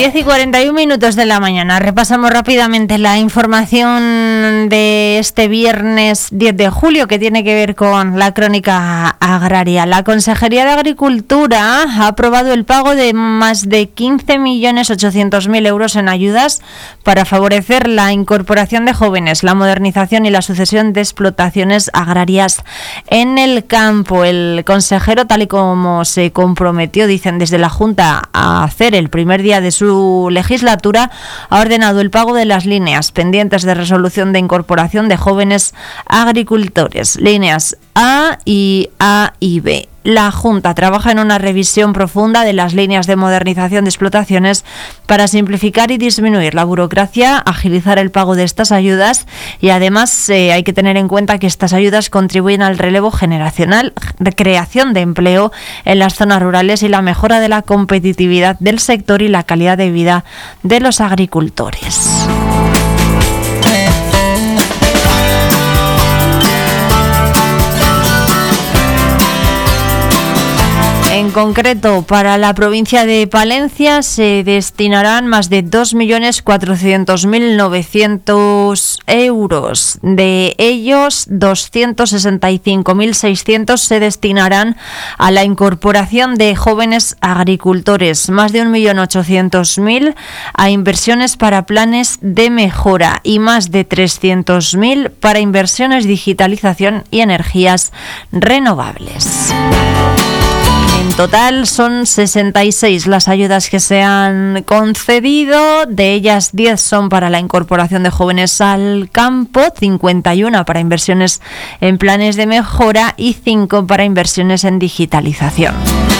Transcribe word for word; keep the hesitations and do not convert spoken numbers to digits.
diez y cuarenta y un minutos de la mañana. Repasamos rápidamente la información de este viernes diez de julio que tiene que ver con la crónica agraria. La Consejería de Agricultura ha aprobado el pago de más de quince millones ochocientos mil euros en ayudas para favorecer la incorporación de jóvenes, la modernización y la sucesión de explotaciones agrarias en el campo. El consejero, tal y como se comprometió, dicen desde la Junta, a hacer el primer día de su su legislatura, ha ordenado el pago de las líneas pendientes de resolución de incorporación de jóvenes agricultores, líneas A y A y B. La Junta trabaja en una revisión profunda de las líneas de modernización de explotaciones para simplificar y disminuir la burocracia, agilizar el pago de estas ayudas y además eh, hay que tener en cuenta que estas ayudas contribuyen al relevo generacional, creación de empleo en las zonas rurales y la mejora de la competitividad del sector y la calidad de vida de los agricultores. En concreto, para la provincia de Palencia se destinarán más de dos millones cuatrocientos mil novecientos euros. De ellos, doscientos sesenta y cinco mil seiscientos se destinarán a la incorporación de jóvenes agricultores, más de un millón ochocientos mil a inversiones para planes de mejora y más de trescientos mil para inversiones, digitalización y energías renovables. En total son sesenta y seis las ayudas que se han concedido, de ellas diez son para la incorporación de jóvenes al campo, cincuenta y uno para inversiones en planes de mejora y cinco para inversiones en digitalización.